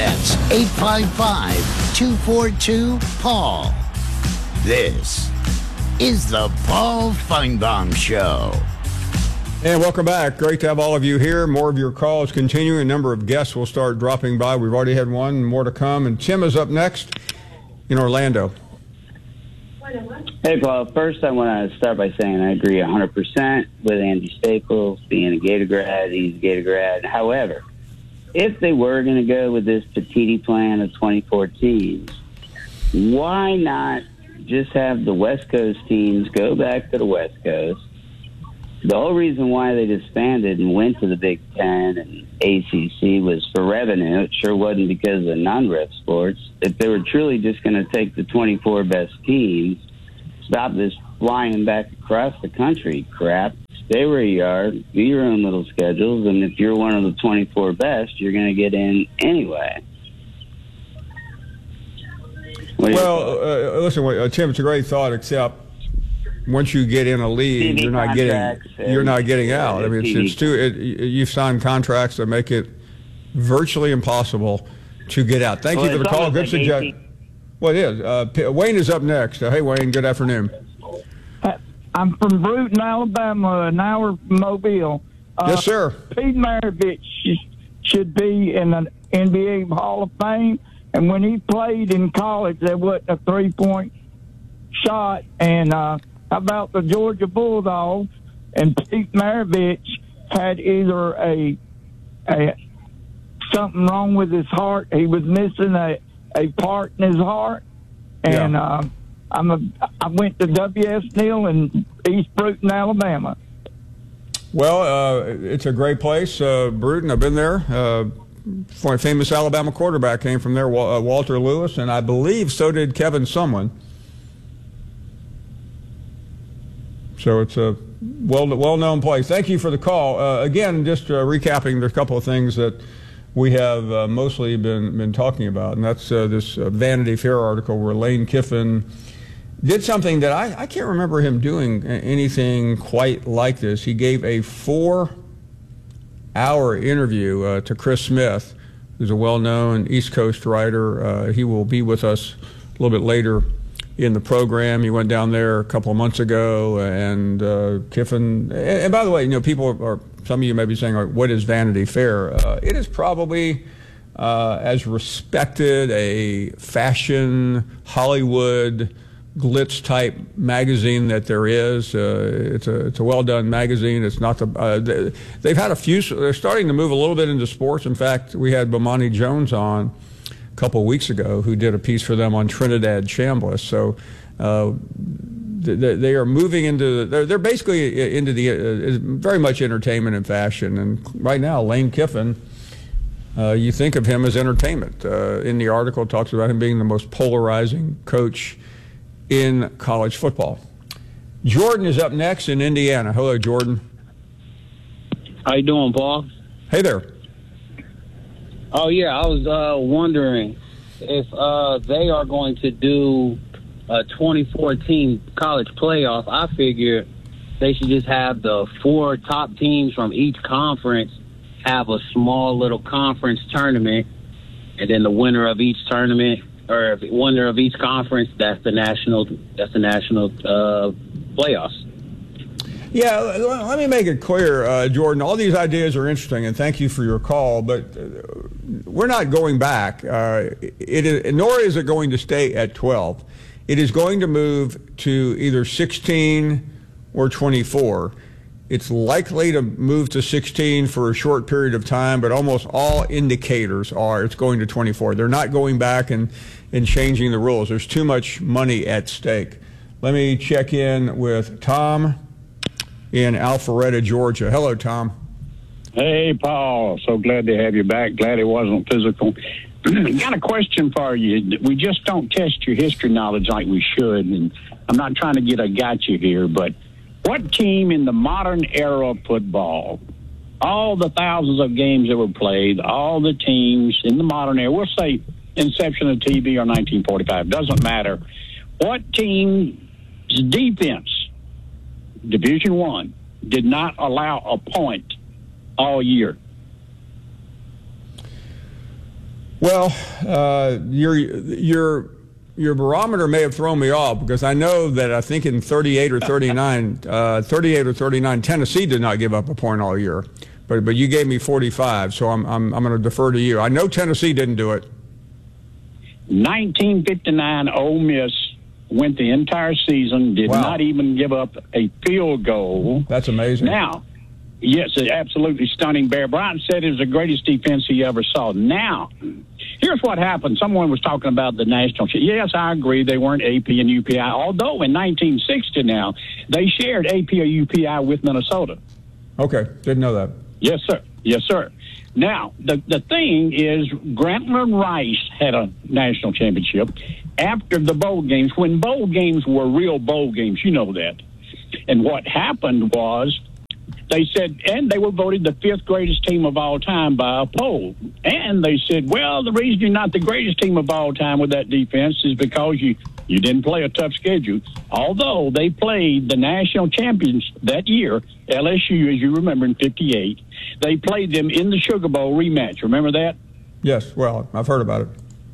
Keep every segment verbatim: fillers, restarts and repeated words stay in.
That's eight five five, two four two, Paul. This is the Paul Finebaum Show. And welcome back. Great to have all of you here. More of your calls continuing. A number of guests will start dropping by. We've already had one, more to come. And Tim is up next in Orlando. Hey, Paul. First, I want to start by saying I agree one hundred percent with Andy Staples being a Gator grad. He's a Gator grad. However, if they were going to go with this Petiti plan of twenty-four teams, why not just have the West Coast teams go back to the West Coast? The whole reason why they disbanded and went to the Big Ten and A C C was for revenue. It sure wasn't because of non-rep sports. If they were truly just going to take the twenty-four best teams, stop this flying back across the country crap. Stay where you are, do your own little schedules, and if you're one of the twenty-four best, you're going to get in anyway. Well, uh, listen, uh, Tim, it's a great thought, except once you get in a league, you're not getting you're not getting out. I mean, it's, it's too. It, you've signed contracts that make it virtually impossible to get out. Thank well, you for the call. Good suggestion. Well, it is. Uh, Wayne is up next. Uh, hey, Wayne. Good afternoon. I'm from Bruton, Alabama, an hour from Mobile. Uh, yes, sir. Pete Maravich should be in the N B A Hall of Fame. And when he played in college, there wasn't a three-point shot. And uh, how about the Georgia Bulldogs? And Pete Maravich had either a, a something wrong with his heart. He was missing a, a part in his heart. And yeah. uh, I'm a, I went to W S Neal in East Bruton, Alabama. Well, uh, it's a great place, uh, Bruton. I've been there. Uh, a famous Alabama quarterback came from there, uh, Walter Lewis, and I believe so did Kevin Sumlin. So it's a well well-known place. Thank you for the call. Uh, again, just uh, recapping, there's a couple of things that we have uh, mostly been been talking about, and that's uh, this uh, Vanity Fair article where Lane Kiffin did something that I, I can't remember him doing anything quite like this. He gave a four-hour interview uh, to Chris Smith, who's a well-known East Coast writer. Uh, he will be with us a little bit later in the program. He went down there a couple of months ago, and uh, Kiffin, and, and by the way, you know, people are, some of you may be saying, what is Vanity Fair? Uh, it is probably uh, as respected a fashion, Hollywood, glitz-type magazine that there is. Uh, it's a it's a well-done magazine. It's not the uh, they, they've had a few. They're starting to move a little bit into sports. In fact, we had Bomani Jones on a couple of weeks ago, who did a piece for them on Trinidad Chambliss. So uh, they, they are moving into. They're they're basically into the uh, very much entertainment and fashion. And right now, Lane Kiffin. Uh, you think of him as entertainment. Uh, in the article, it talks about him being the most polarizing coach in college football. Jordan is up next in Indiana. Hello, Jordan. How you doing, Paul? Hey there. Oh, yeah, I was uh, wondering if uh, they are going to do a twenty-four team college playoff. I figure they should just have the four top teams from each conference have a small little conference tournament, and then the winner of each tournament or winner of each conference, that's the national, that's the national uh, playoffs. Yeah, let me make it clear, uh, Jordan. All these ideas are interesting, and thank you for your call. But uh, we're not going back. Uh, it is, nor is it going to stay at twelve. It is going to move to either sixteen or twenty-four. It's likely to move to sixteen for a short period of time, but almost all indicators are it's going to twenty-four. They're not going back and, and changing the rules. There's too much money at stake. Let me check in with Tom in Alpharetta, Georgia. Hello, Tom. Hey, Paul. So glad to have you back. Glad it wasn't physical. Got a question for you. We just don't test your history knowledge like we should, and I'm not trying to get a gotcha here, but what team in the modern era of football, all the thousands of games that were played, all the teams in the modern era, we'll say inception of T V or nineteen forty-five, doesn't matter. What team's defense, Division One, did not allow a point all year? Well, uh, your your your barometer may have thrown me off because I know that I think in thirty-eight or thirty-nine, uh, thirty-eight or thirty-nine, Tennessee did not give up a point all year, but but you gave me forty-five, so I'm I'm I'm going to defer to you. I know Tennessee didn't do it. nineteen fifty-nine, Ole Miss went the entire season, did Wow. not even give up a field goal. That's amazing. Now, yes, it's absolutely stunning. Bear Bryant said it was the greatest defense he ever saw. Now, here's what happened. Someone was talking about the national. Yes, I agree. They weren't A P and U P I, although in nineteen sixty now, they shared A P or U P I with Minnesota. Okay, didn't know that. Yes, sir. Yes, sir. Now, the, the thing is, Grantland Rice had a national championship after the bowl games, when bowl games were real bowl games. You know that. And what happened was they said, and they were voted the fifth greatest team of all time by a poll. And they said, well, the reason you're not the greatest team of all time with that defense is because you, you didn't play a tough schedule. Although they played the national champions that year, L S U, as you remember, in fifty-eight, they played them in the Sugar Bowl rematch. Remember that? Yes, well, I've heard about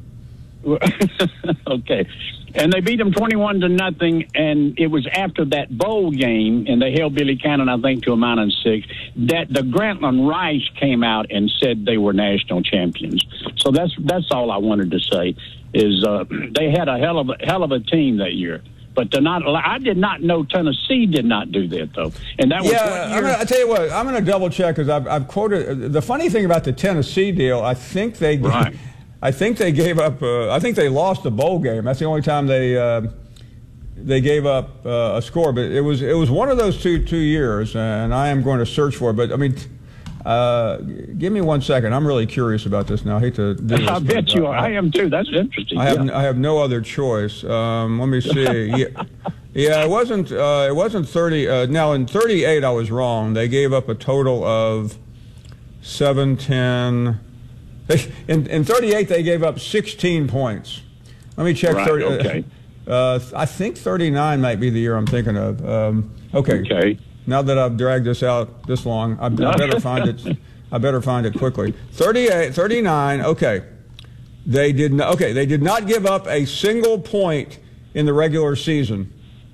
it. Okay. And they beat them twenty-one to nothing, and it was after that bowl game, and they held Billy Cannon, I think, to a minus six, that the Grantland Rice came out and said they were national champions. So that's that's all I wanted to say, is uh, they had a hell of a, hell of a team that year. But to not, I did not know Tennessee did not do that, though. And that was yeah, I'm gonna, I tell you what, I'm going to double check because I've, I've quoted. The funny thing about the Tennessee deal, I think they, Right. I think they gave up. Uh, I think they lost the bowl game. That's the only time they uh, they gave up uh, a score. But it was it was one of those two two years, and I am going to search for it. But I mean. Uh, give me one second. I'm really curious about this now. I hate to do this. I bet but, you uh, are. I am too. That's interesting. I have yeah. I have no other choice. Um, let me see. yeah, yeah, it wasn't uh, it wasn't thirty. Uh, now in thirty-eight, I was wrong. They gave up a total of seven, ten. They, in in thirty-eight, they gave up sixteen points. Let me check. Right, thirty, okay. Uh, I think thirty-nine might be the year I'm thinking of. Um, okay. Okay. Now that I've dragged this out this long, I, I better find it. I better find it quickly. thirty-eight, thirty-nine. Okay, they did not. Okay, they did not give up a single point in the regular season.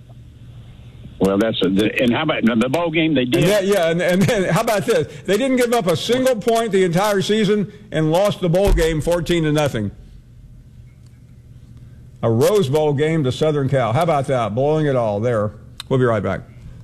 Well, that's a, and how about the bowl game? They did. And that, yeah, and, and then how about this? They didn't give up a single point the entire season and lost the bowl game fourteen to nothing. A Rose Bowl game to Southern Cal. How about that? Blowing it all there. We'll be right back.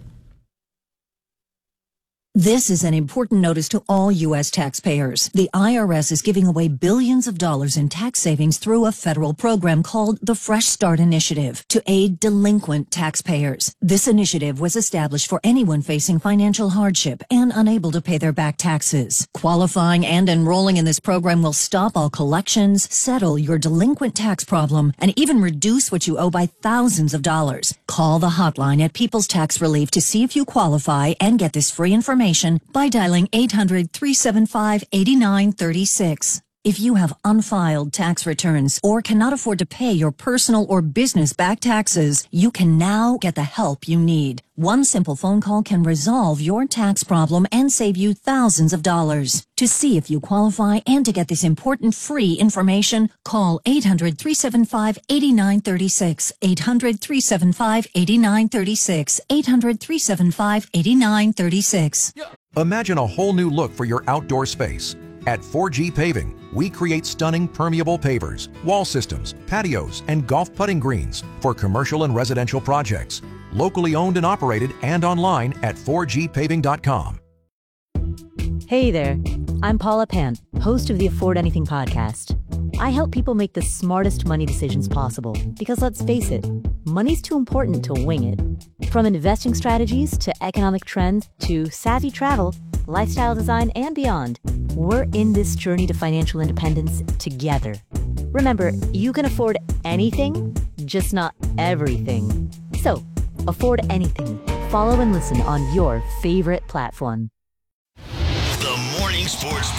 This is an important notice to all U S taxpayers. The I R S is giving away billions of dollars in tax savings through a federal program called the Fresh Start Initiative to aid delinquent taxpayers. This initiative was established for anyone facing financial hardship and unable to pay their back taxes. Qualifying and enrolling in this program will stop all collections, settle your delinquent tax problem, and even reduce what you owe by thousands of dollars. Call the hotline at People's Tax Relief to see if you qualify and get this free information by dialing eight hundred, three seven five, eight nine three six. If you have unfiled tax returns or cannot afford to pay your personal or business back taxes, you can now get the help you need. One simple phone call can resolve your tax problem and save you thousands of dollars. To see if you qualify and to get this important free information, call eight hundred, three seven five, eight nine three six, eight hundred, three seven five, eight nine three six, eight hundred, three seven five, eight nine three six. Imagine a whole new look for your outdoor space. At four G Paving, we create stunning permeable pavers, wall systems, patios, and golf putting greens for commercial and residential projects. Locally owned and operated and online at four G paving dot com. Hey there, I'm Paula Pan, host of the Afford Anything podcast. I help people make the smartest money decisions possible because let's face it, money's too important to wing it. From investing strategies to economic trends to savvy travel, lifestyle design, and beyond, we're in this journey to financial independence together. Remember, you can afford anything, just not everything. So, afford anything. Follow and listen on your favorite platform. The Morning Sports Beat.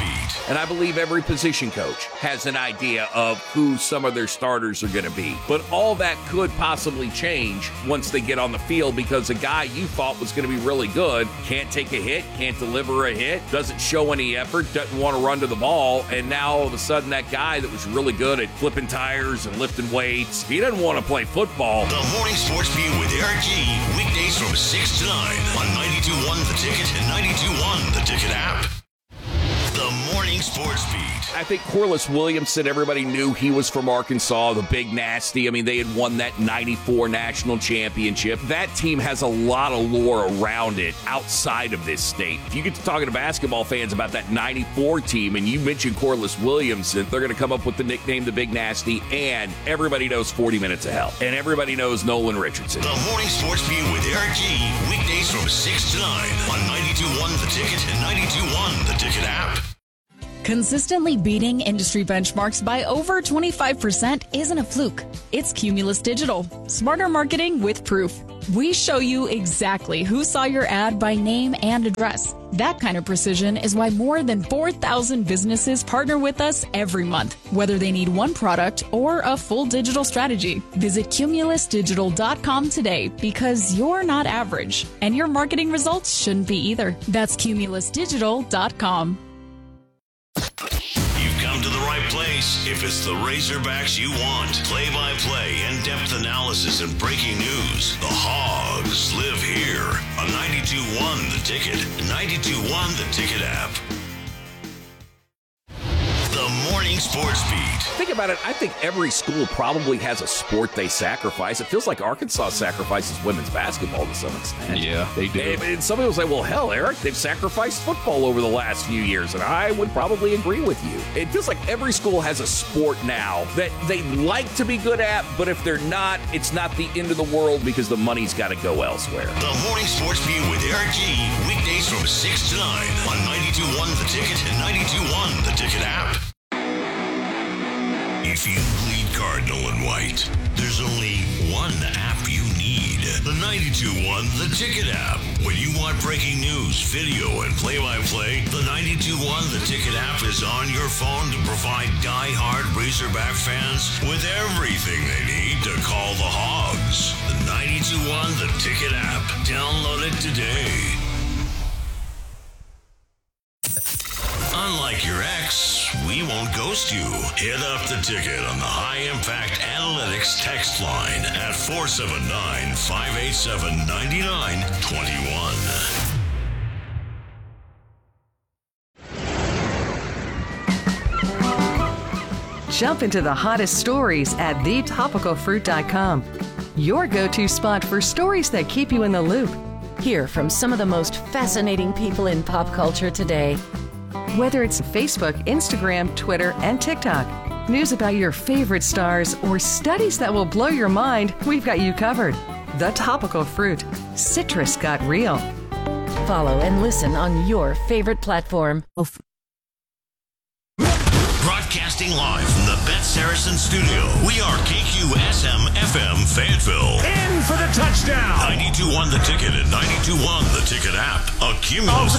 And I believe every position coach has an idea of who some of their starters are going to be. But all that could possibly change once they get on the field, because a guy you thought was going to be really good can't take a hit, can't deliver a hit, doesn't show any effort, doesn't want to run to the ball, and now all of a sudden that guy that was really good at flipping tires and lifting weights, he doesn't want to play football. The Morning Sports Beat with Eric G. Weekdays from six to nine on ninety-two point one The Ticket and ninety-two point one The Ticket app. The Morning Sports Beat. I think Corliss Williamson, everybody knew he was from Arkansas, the big nasty. I mean, they had won that ninety-four national championship. That team has a lot of lore around it outside of this state. If you get to talking to basketball fans about that ninety-four team and you mention Corliss Williamson, they're going to come up with the nickname the Big Nasty, and everybody knows forty minutes of Hell. And everybody knows Nolan Richardson. The Morning Sports Beat with Eric G. Weekdays from six to nine on ninety-two point one The Ticket and ninety-two point one The Ticket app. Consistently beating industry benchmarks by over twenty-five percent isn't a fluke. It's Cumulus Digital. Smarter marketing with proof. We show you exactly who saw your ad by name and address. That kind of precision is why more than four thousand businesses partner with us every month, whether they need one product or a full digital strategy. Visit cumulus digital dot com today, because you're not average, and your marketing results shouldn't be either. That's cumulus digital dot com. You've come to the right place if it's the Razorbacks you want. Play-by-play, in-depth analysis, and breaking news. The Hogs live here on ninety-two point one The Ticket, ninety-two point one The Ticket app. The Morning Sports Beat. Think about it. I think every school probably has a sport they sacrifice. It feels like Arkansas sacrifices women's basketball to some extent. Yeah, they do. And, and some people say, well, hell, Eric, they've sacrificed football over the last few years. And I would probably agree with you. It feels like every school has a sport now that they like to be good at, but if they're not, it's not the end of the world because the money's got to go elsewhere. The Morning Sports Beat with Eric G. Weekdays from six to nine on ninety-two point one The Ticket and ninety-two point one The Ticket app. If you bleed Cardinal and White, there's only one app you need. The ninety-two point one The Ticket app. When you want breaking news, video, and play-by-play, the ninety-two point one The Ticket app is on your phone to provide die-hard Razorback fans with everything they need to call the Hogs. The ninety-two point one The Ticket app. Download it today. Unlike your ex, we won't ghost you. Hit up the ticket on the High Impact Analytics text line at four seven nine, five eight seven, nine nine two one. Jump into the hottest stories at the topical fruit dot com. Your go-to spot for stories that keep you in the loop. Hear from some of the most fascinating people in pop culture today. Whether it's Facebook, Instagram, Twitter, and TikTok, news about your favorite stars, or studies that will blow your mind, we've got you covered. The Topical Fruit. Citrus got real. Follow and listen on your favorite platform. Broadcasting live from the Beth Saracen studio, we are K Q S M F M Fayetteville. In for the touchdown. ninety-two point one The Ticket and ninety-two point one The Ticket app. A Cumulus